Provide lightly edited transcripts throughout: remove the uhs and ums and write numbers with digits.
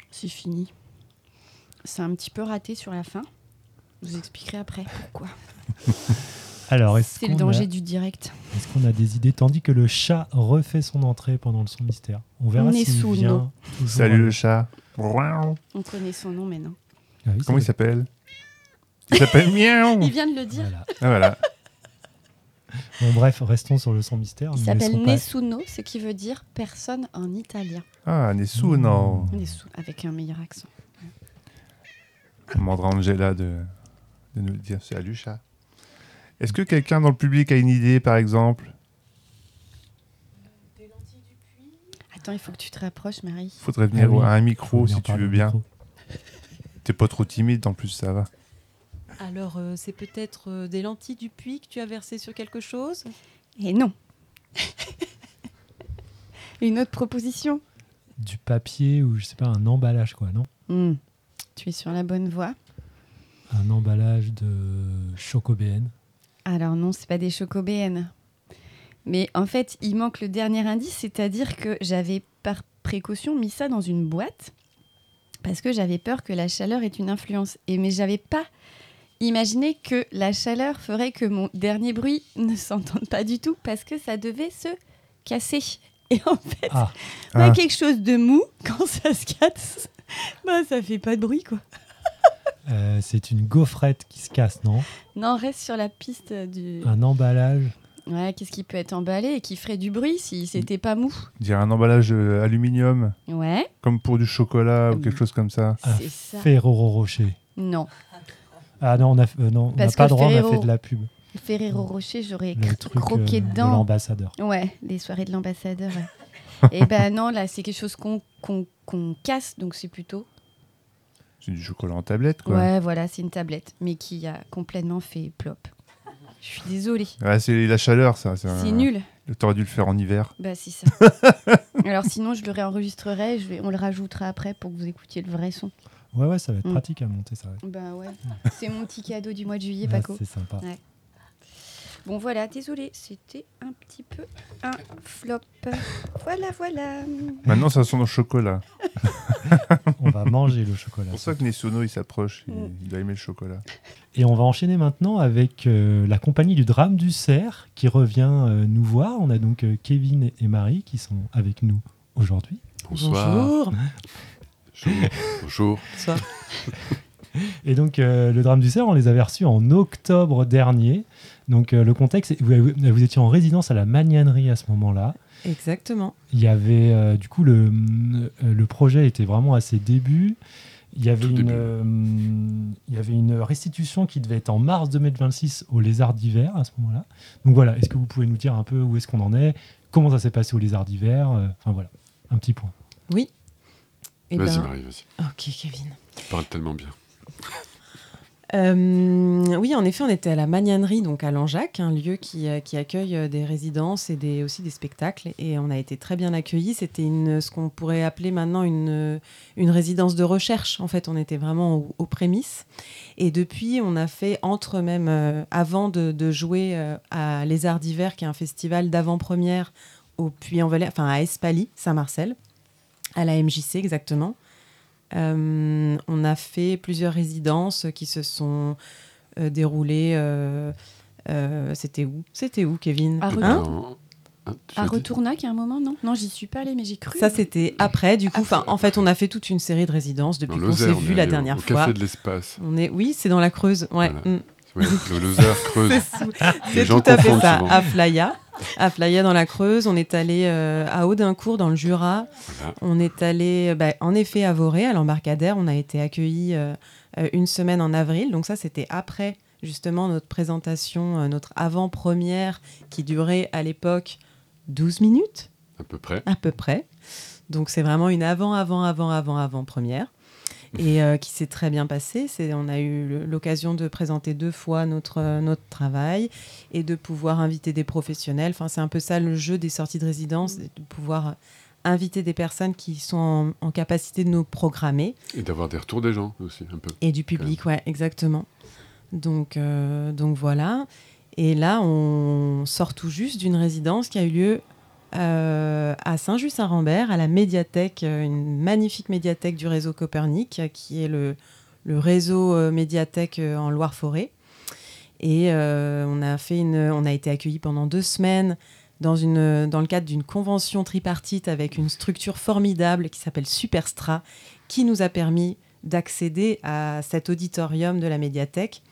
C'est fini. C'est un petit peu raté sur la fin. Je vous expliquerai après pourquoi. Alors, C'est le danger du direct. Est-ce qu'on a des idées tandis que le chat refait son entrée pendant le son mystère? On verra s'il Nessuno. vient. Salut le chat. On connaît son nom maintenant. Ah oui, Comment il s'appelle? Il s'appelle Miaou. Il vient de le dire. Voilà. Ah voilà. Bon, bref, restons sur le son mystère. Il Ne s'appelle laissons pas- Nessuno, ce qui veut dire personne en italien. Ah, Nessuno. Avec un meilleur accent. On demandera à Angela de nous le dire. Salut chat. Est-ce que quelqu'un dans le public a une idée, par exemple? Attends, il faut que tu te rapproches, Marie. Faudrait venir Ah oui. à un micro Faut venir si tu parler veux au bien. micro. T'es pas trop timide, en plus, ça va. Alors, c'est peut-être des lentilles du puits que tu as versées sur quelque chose? Et non. Une autre proposition. Du papier ou je sais pas, un emballage quoi, non? Tu es sur la bonne voie. Un emballage de chocobéenne. Alors non, c'est pas des chocobéennes. Mais en fait, il manque le dernier indice, c'est-à-dire que j'avais par précaution mis ça dans une boîte parce que j'avais peur que la chaleur ait une influence. Mais j'avais pas imaginé que la chaleur ferait que mon dernier bruit ne s'entende pas du tout parce que ça devait se casser. Et en fait, quelque chose de mou, quand ça se casse, ça fait pas de bruit, quoi. C'est une gaufrette qui se casse, non? Non, reste sur la piste du... Un emballage. Ouais, qu'est-ce qui peut être emballé et qui ferait du bruit si c'était pas mou? Dire un emballage aluminium, Ouais, comme pour du chocolat ou quelque chose comme ça. c'est ça. Ferrero Rocher. Non. Ah non, on n'a Parce pas que droit, on a Ferrero- fait de la pub. Ferrero Rocher, j'aurais Le truc croqué de dedans. l'ambassadeur. Ouais, les soirées de l'ambassadeur. Ouais. Et ben non, là, c'est quelque chose qu'on casse, donc c'est plutôt... C'est du chocolat en tablette, quoi. Ouais, voilà, c'est une tablette, mais qui a complètement fait plop. Je suis désolée. Ouais, c'est la chaleur, ça. C'est nul. T'aurais dû le faire en hiver. Bah, c'est ça. Alors sinon, je le réenregistrerai, on le rajoutera après pour que vous écoutiez le vrai son. Ouais, ça va être pratique à monter ça. Bah ouais, c'est mon petit cadeau du mois de juillet, Ah, Paco. c'est sympa. Ouais. Bon voilà, désolée, c'était un petit peu un flop. Voilà. Maintenant, ça sent le chocolat. On va manger le chocolat. C'est pour ça que Nessuno, il s'approche. Il doit aimer le chocolat. Et on va enchaîner maintenant avec la compagnie du Drame du Cerf qui revient nous voir. On a donc Kevin et Marie qui sont avec nous aujourd'hui. Bonjour. Bonjour. Bonsoir. Et donc, le Drame du Cerf, on les avait reçus en octobre dernier. Donc, le contexte, vous étiez en résidence à la Magnanerie à ce moment-là. Exactement. Il y avait, du coup, le projet était vraiment à ses débuts. Il y avait une restitution qui devait être en mars 2026 au Lézard d'hiver à ce moment-là. Donc voilà, est-ce que vous pouvez nous dire un peu où est-ce qu'on en est? Comment ça s'est passé au Lézard d'hiver? Enfin voilà, un petit point. Oui. Vas-y, Marie, vas-y. Ok, Kevin. Tu parles tellement bien. Oui, en effet, on était à la Magnanerie, donc à Langeac, un lieu qui accueille des résidences et aussi des spectacles. Et on a été très bien accueillis. C'était ce qu'on pourrait appeler maintenant une résidence de recherche. En fait, on était vraiment aux prémices. Et depuis, on a fait avant de jouer à Les Arts d'hiver, qui est un festival d'avant-première au Puy-en-Velay, enfin à Espaly, Saint-Marcel, à la MJC exactement. On a fait plusieurs résidences qui se sont déroulées. C'était où, Kevin? À Retournac, à un moment, non? Non, j'y suis pas allée, mais j'ai cru. Ça, c'était après, du coup. En fait, on a fait toute une série de résidences depuis qu'on s'est vu la dernière au fois. Café de l'Espace. Oui, c'est dans la Creuse. Ouais. Voilà. Ouais, le Loser Creuse. C'est tout à fait ça, à Flaya. À Flaya dans la Creuse, on est allé à Audincourt dans le Jura. Voilà. On est allé en effet à Voré, à l'embarcadère. On a été accueillis une semaine en avril. Donc ça, c'était après justement notre présentation, notre avant-première qui durait à l'époque 12 minutes. À peu près. À peu près. Donc c'est vraiment une avant-première. Et qui s'est très bien passé. On a eu l'occasion de présenter 2 fois notre travail et de pouvoir inviter des professionnels. Enfin, c'est un peu ça le jeu des sorties de résidence, de pouvoir inviter des personnes qui sont en capacité de nous programmer. Et d'avoir des retours des gens aussi, un peu. Et du public, ouais, exactement. Donc voilà. Et là, on sort tout juste d'une résidence qui a eu lieu à Saint-Just-Saint-Rambert, à la médiathèque, une magnifique médiathèque du réseau Copernic, qui est le réseau médiathèque en Loire-Forêt. Et on a été accueillis pendant 2 semaines dans le cadre d'une convention tripartite avec une structure formidable qui s'appelle Superstra, qui nous a permis d'accéder à cet auditorium de la médiathèque.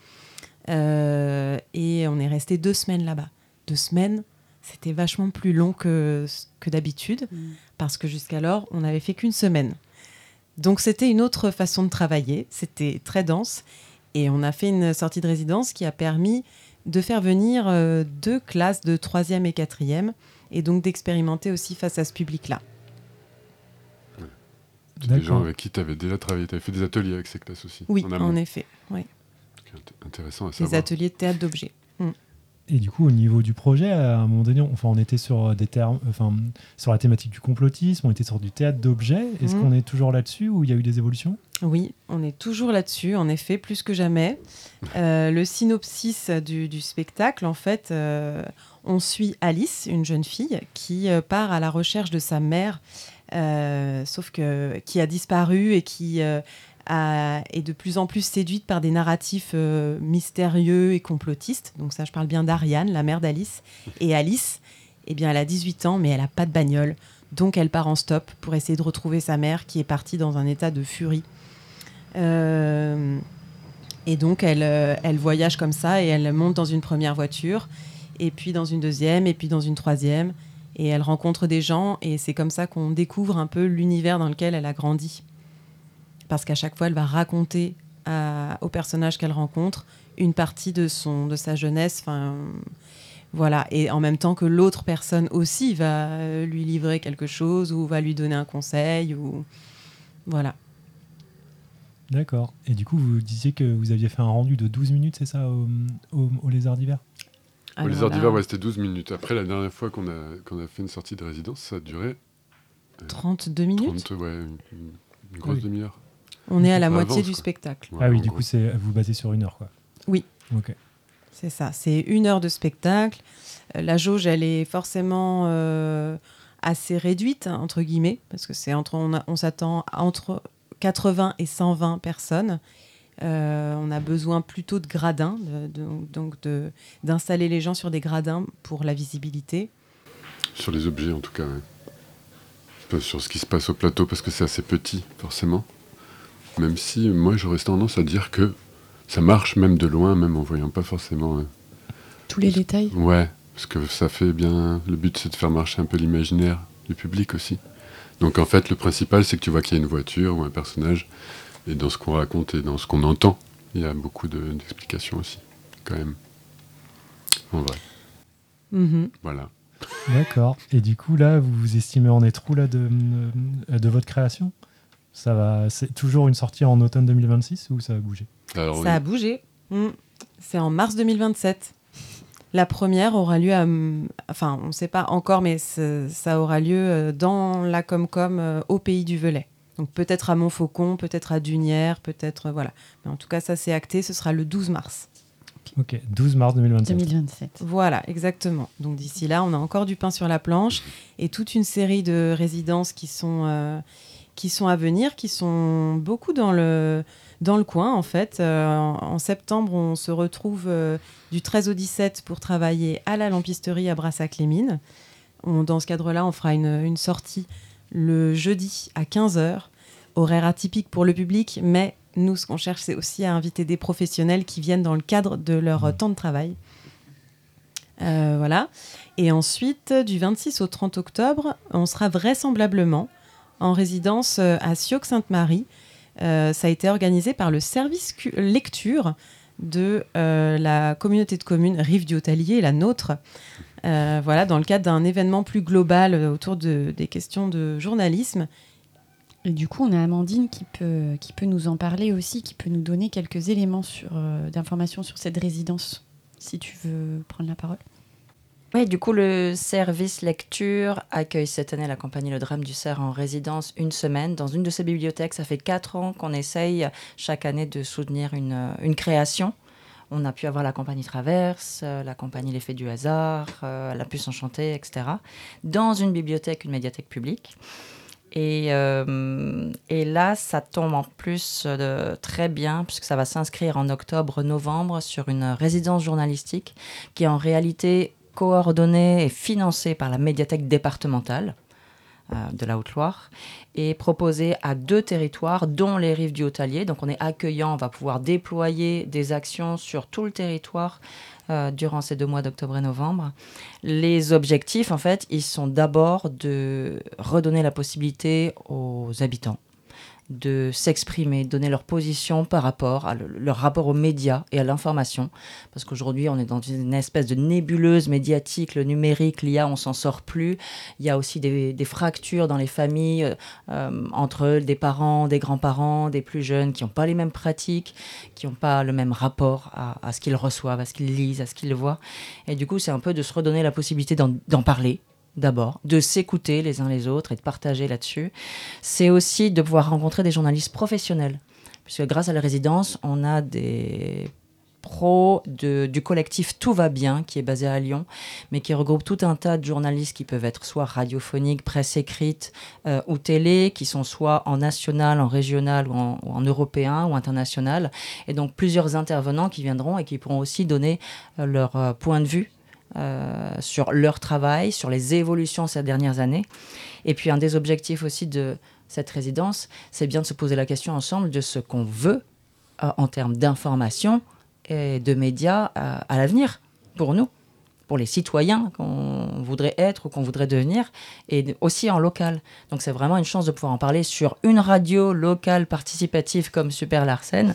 Et on est resté 2 semaines là-bas. 2 semaines, c'était vachement plus long que d'habitude, parce que jusqu'alors, on n'avait fait qu'1 semaine. Donc c'était une autre façon de travailler, c'était très dense. Et on a fait une sortie de résidence qui a permis de faire venir 2 classes de 3e et 4e, et donc d'expérimenter aussi face à ce public-là. Des gens avec qui tu avais déjà travaillé, tu avais fait des ateliers avec ces classes aussi. Oui, en effet. Oui. Intéressant à savoir. Des ateliers de théâtre d'objets. Et du coup, au niveau du projet, à un moment donné, on était sur des termes, sur la thématique du complotisme, on était sur du théâtre d'objets. Est-ce qu'on est toujours là-dessus ou il y a eu des évolutions ? Oui, on est toujours là-dessus, en effet, plus que jamais. Le synopsis du spectacle, en fait, on suit Alice, une jeune fille, qui part à la recherche de sa mère, sauf que qui a disparu et qui est de plus en plus séduite par des narratifs mystérieux et complotistes. Donc ça, je parle bien d'Ariane, la mère d'Alice. Et Alice, eh bien, elle a 18 ans, mais elle n'a pas de bagnole. Donc elle part en stop pour essayer de retrouver sa mère qui est partie dans un état de furie. Et donc elle voyage comme ça et elle monte dans une première voiture, et puis dans une deuxième, et puis dans une troisième. Et elle rencontre des gens, et c'est comme ça qu'on découvre un peu l'univers dans lequel elle a grandi. Parce qu'à chaque fois, elle va raconter au personnage qu'elle rencontre une partie de sa jeunesse. Voilà. Et en même temps que l'autre personne aussi va lui livrer quelque chose ou va lui donner un conseil. Voilà. D'accord. Et du coup, vous disiez que vous aviez fait un rendu de 12 minutes, c'est ça, au Lézard d'hiver ? Au Lézard d'hiver, c'était 12 minutes. Après, la dernière fois qu'on a fait une sortie de résidence, ça a duré 32 minutes. 30, ouais, une grosse demi-heure. On est à la Ça moitié avance, du quoi. spectacle. Ouais, ah oui, en du gros. coup, vous basez sur 1 heure, quoi. Oui. Ok. C'est ça, c'est 1 heure de spectacle. La jauge, elle est forcément assez réduite, entre guillemets, parce que on s'attend à entre 80 et 120 personnes. On a besoin plutôt de gradins, d'installer les gens sur des gradins pour la visibilité. Sur les objets, en tout cas, ouais. Pas sur ce qui se passe au plateau, parce que c'est assez petit, forcément. Même si, moi, j'aurais tendance à dire que ça marche même de loin, même en voyant pas forcément... Tous les détails. Ouais, parce que ça fait bien... Le but, c'est de faire marcher un peu l'imaginaire du public aussi. Donc, en fait, le principal, c'est que tu vois qu'il y a une voiture ou un personnage, et dans ce qu'on raconte et dans ce qu'on entend, il y a beaucoup d'explications aussi, quand même. En vrai. Mm-hmm. Voilà. D'accord. Et du coup, là, vous estimez en être où là, de votre création ? C'est toujours une sortie en automne 2026 ou ça va bouger ? Alors, Ça a bougé. C'est en mars 2027. La première aura lieu on ne sait pas encore, mais ça aura lieu dans la Comcom au Pays du Velay. Donc peut-être à Montfaucon, peut-être à Dunières, peut-être... voilà. Mais en tout cas, ça c'est acté, ce sera le 12 mars. Ok, 12 mars 2027. 2027. Voilà, exactement. Donc d'ici là, on a encore du pain sur la planche et toute une série de résidences qui sont à venir, qui sont beaucoup dans le coin, en fait. En septembre, on se retrouve du 13 au 17 pour travailler à la lampisterie à Brassac-les-Mines. Dans ce cadre-là, on fera une sortie le jeudi à 15h, horaire atypique pour le public, mais nous, ce qu'on cherche, c'est aussi à inviter des professionnels qui viennent dans le cadre de leur temps de travail. Voilà. Et ensuite, du 26 au 30 octobre, on sera vraisemblablement en résidence à Sioux-Sainte-Marie. Ça a été organisé par le service lecture de la communauté de communes Rive du Haut-Allier, la nôtre. Voilà, dans le cadre d'un événement plus global autour des questions de journalisme. Et du coup, on a Amandine qui peut nous en parler aussi, qui peut nous donner quelques éléments d'informations sur cette résidence, si tu veux prendre la parole. Oui, du coup, le service lecture accueille cette année la compagnie Le Drame du Cerf en résidence 1 semaine dans une de ses bibliothèques. Ça fait 4 ans qu'on essaye chaque année de soutenir une création On a pu avoir la compagnie Traverse, la compagnie L'Effet du hasard, la Puce enchantée, etc. dans une bibliothèque, une médiathèque publique. Et là, ça tombe en plus très bien, puisque ça va s'inscrire en octobre-novembre sur une résidence journalistique qui est en réalité coordonnée et financée par la médiathèque départementale de la Haute-Loire et proposée à 2 territoires, dont les Rives du Haut-Allier. Donc on est accueillant, on va pouvoir déployer des actions sur tout le territoire durant ces 2 mois d'octobre et novembre. Les objectifs, en fait, ils sont d'abord de redonner la possibilité aux habitants de s'exprimer, de donner leur position par rapport à leur rapport aux médias et à l'information. Parce qu'aujourd'hui, on est dans une espèce de nébuleuse médiatique, le numérique, l'IA, on s'en sort plus. Il y a aussi des fractures dans les familles entre des parents, des grands-parents, des plus jeunes qui n'ont pas les mêmes pratiques, qui n'ont pas le même rapport à ce qu'ils reçoivent, à ce qu'ils lisent, à ce qu'ils voient. Et du coup, c'est un peu de se redonner la possibilité d'en parler, d'abord, de s'écouter les uns les autres et de partager là-dessus. C'est aussi de pouvoir rencontrer des journalistes professionnels, puisque grâce à la résidence, on a des pros du collectif Tout va bien, qui est basé à Lyon, mais qui regroupe tout un tas de journalistes qui peuvent être soit radiophoniques, presse écrite ou télé, qui sont soit en national, en régional ou en européen ou international, et donc plusieurs intervenants qui viendront et qui pourront aussi donner leur point de vue sur leur travail, sur les évolutions ces dernières années. Et puis un des objectifs aussi de cette résidence, c'est bien de se poser la question ensemble de ce qu'on veut en termes d'information et de médias à l'avenir pour nous, pour les citoyens qu'on voudrait être ou qu'on voudrait devenir, et aussi en local. Donc c'est vraiment une chance de pouvoir en parler sur une radio locale participative comme Super Larsen.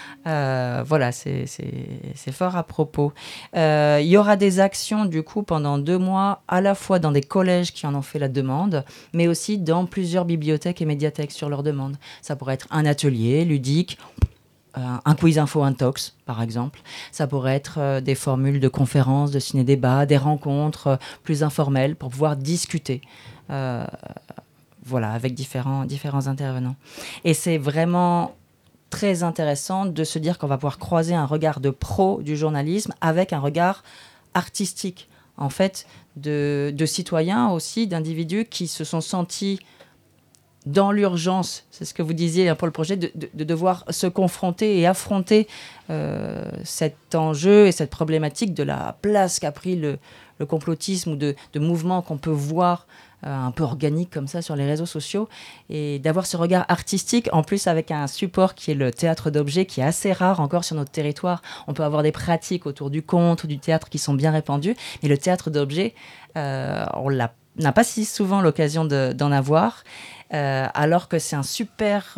Voilà, c'est fort à propos. Il y aura des actions, du coup, pendant 2 mois, à la fois dans des collèges qui en ont fait la demande, mais aussi dans plusieurs bibliothèques et médiathèques sur leur demande. Ça pourrait être un atelier ludique, un quiz info intox, par exemple. Ça pourrait être des formules de conférences, de ciné-débats, des rencontres plus informelles pour pouvoir discuter. Voilà, avec différents intervenants. Et c'est vraiment très intéressant de se dire qu'on va pouvoir croiser un regard de pro du journalisme avec un regard artistique, en fait, de citoyens aussi, d'individus qui se sont sentis dans l'urgence, c'est ce que vous disiez pour le projet, de devoir se confronter et affronter cet enjeu et cette problématique de la place qu'a pris le complotisme ou de mouvements qu'on peut voir un peu organique comme ça sur les réseaux sociaux, et d'avoir ce regard artistique, en plus avec un support qui est le théâtre d'objets, qui est assez rare encore sur notre territoire. On peut avoir des pratiques autour du conte ou du théâtre qui sont bien répandues, mais le théâtre d'objets, on n'a pas si souvent l'occasion d'en avoir. Alors que c'est un super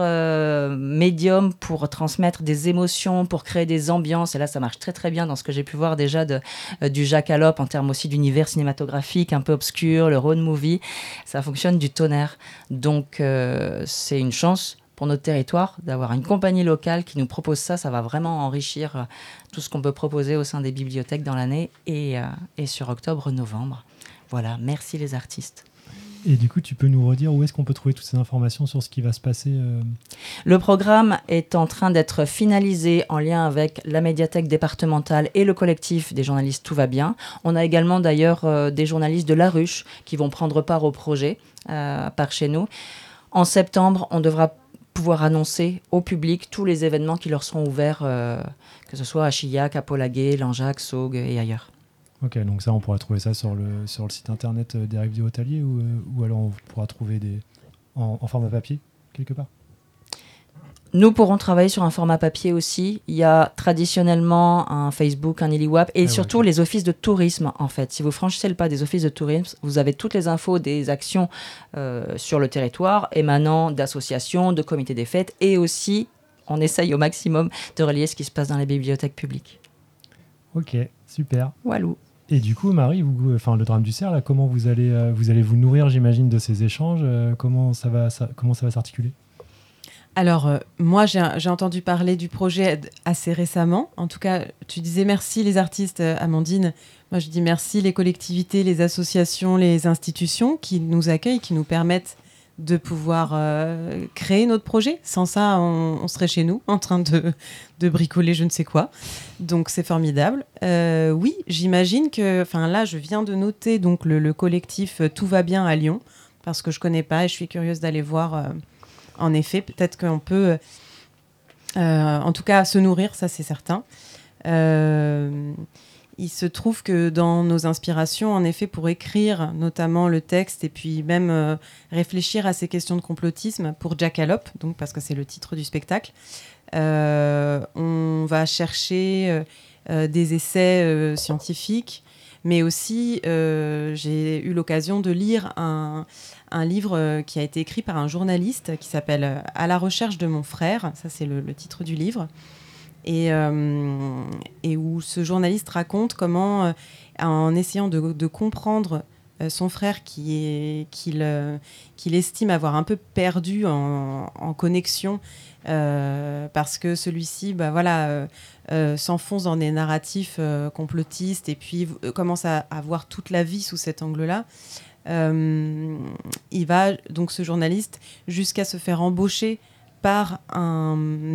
médium pour transmettre des émotions, pour créer des ambiances. Et là, ça marche très très bien dans ce que j'ai pu voir déjà du Jacques Allop en termes aussi d'univers cinématographique un peu obscur, le road movie. Ça fonctionne du tonnerre. Donc, c'est une chance pour notre territoire d'avoir une compagnie locale qui nous propose ça. Ça va vraiment enrichir tout ce qu'on peut proposer au sein des bibliothèques dans l'année et sur octobre-novembre. Voilà, merci les artistes. Et du coup, tu peux nous redire où est-ce qu'on peut trouver toutes ces informations sur ce qui va se passer Le programme est en train d'être finalisé en lien avec la médiathèque départementale et le collectif des journalistes Tout va bien. On a également d'ailleurs des journalistes de La Ruche qui vont prendre part au projet par chez nous. En septembre, on devra pouvoir annoncer au public tous les événements qui leur seront ouverts, que ce soit à Chillac, à Polaguet, Langeac, Saugues et ailleurs. Ok, donc ça, on pourra trouver ça sur le site internet des Rives du Haut-Allier ou alors on pourra trouver en format papier quelque part. Nous pourrons travailler sur un format papier aussi. Il y a traditionnellement un Facebook, un Iliwap et surtout les offices de tourisme, en fait. Si vous franchissez le pas des offices de tourisme, vous avez toutes les infos des actions sur le territoire, émanant d'associations, de comités des fêtes, et aussi, on essaye au maximum de relier ce qui se passe dans les bibliothèques publiques. Ok, super. Walou. Et du coup, Marie, le drame du cerf, là, comment vous allez vous nourrir, j'imagine, de ces échanges comment ça va s'articuler? Alors, moi, j'ai entendu parler du projet assez récemment. En tout cas, tu disais merci les artistes, Amandine. Moi, je dis merci les collectivités, les associations, les institutions qui nous accueillent, qui nous permettent de pouvoir créer notre projet. Sans ça, on serait chez nous en train de bricoler je ne sais quoi. Donc c'est formidable. Oui, j'imagine que... Enfin là, je viens de noter donc, le collectif Tout va bien à Lyon, parce que je ne connais pas et je suis curieuse d'aller voir. En effet, peut-être qu'on peut... en tout cas, se nourrir, ça c'est certain. Il se trouve que dans nos inspirations, en effet, pour écrire notamment le texte et puis même réfléchir à ces questions de complotisme pour Jackalope, donc parce que c'est le titre du spectacle, on va chercher des essais scientifiques, mais aussi j'ai eu l'occasion de lire un livre qui a été écrit par un journaliste qui s'appelle « À la recherche de mon frère », ça c'est le titre du livre. Et où ce journaliste raconte comment, en essayant de comprendre son frère qu'il estime avoir un peu perdu en connexion, parce que celui-ci s'enfonce dans des narratifs complotistes et puis commence à voir toute la vie sous cet angle-là. Il va, donc ce journaliste, jusqu'à se faire embaucher par un